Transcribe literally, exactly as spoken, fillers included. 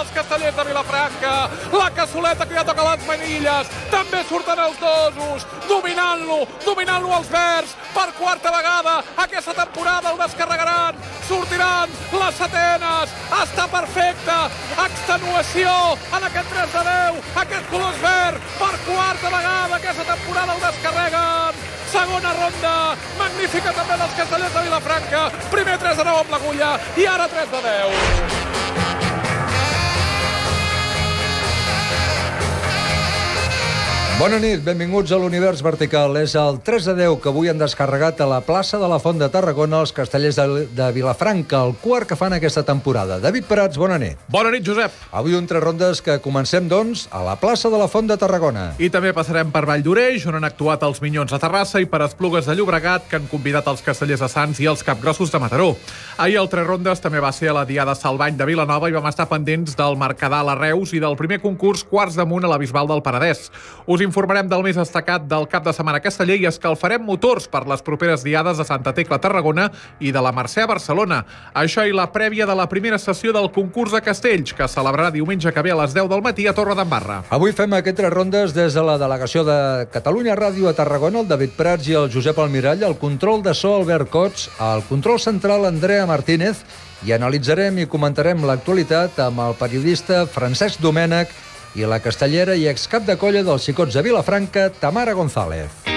dels Castellers de Vilafranca. La Cassoleta que ja toca les manilles. També surten els dosos, dominant-lo, dominant-lo els verds. Per quarta vegada aquesta temporada el descarregaran. Sortiran les setenes. Està perfecte. Extenuació en aquest tres de deu. Aquest color verd. Per quarta vegada aquesta temporada el descarreguen. Segona ronda, magnífica també dels Castellers de Vilafranca. Primer tres de nou amb l'agulla i ara tres de deu. Bona nit, benvinguts a l'Univers Vertical. És el tres de deu que avui han descarregat a la plaça de la Font de Tarragona els Castellers de, de Vilafranca, el quart que fan aquesta temporada. David Prats, bona nit. Bona nit, Josep. Avui un tres rondes que comencem, doncs, a la plaça de la Font de Tarragona. I també passarem per Vall d'Oreix, on han actuat els Minyons a Terrassa, i per Esplugues de Llobregat, que han convidat els Castellers de Sants i els Capgrossos de Mataró. Ahir el tres rondes també va ser a la Diada Salvany de Vilanova i vam estar pendents del Mercadal a Reus i del primer concurs Quarts damunt a la Bisbal del Penedès. Us informarem del més destacat del cap de setmana casteller i escalfarem motors per les properes diades de Santa Tecla a Tarragona i de la Mercè a Barcelona. Això i la prèvia de la primera sessió del concurs de castells, que celebrarà diumenge que ve a les deu del matí a Torredembarra. Avui fem aquest tres rondes des de la delegació de Catalunya Ràdio a Tarragona, el David Prats i el Josep Almirall, el control de so Albert Cots, el control central Andrea Martínez, i analitzarem i comentarem l'actualitat amb el periodista Francesc Domènech i la castellera i excap de colla dels Xicots de Vilafranca, Tamara González.